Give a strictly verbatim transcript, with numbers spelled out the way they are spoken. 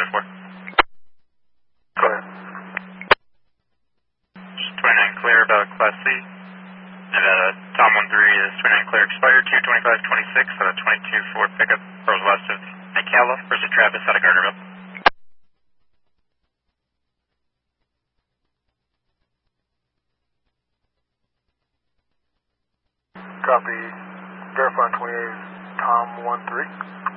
oh four. Go ahead. Just twenty-nine clear about Class C. And uh, Tom one three is twenty-nine clear expired, two twenty-five twenty-six, uh, twenty-two Ford pickup, goes west of McCalla, versus Travis out of Gardnerville. Copy. Verify twenty-eight is Tom one three.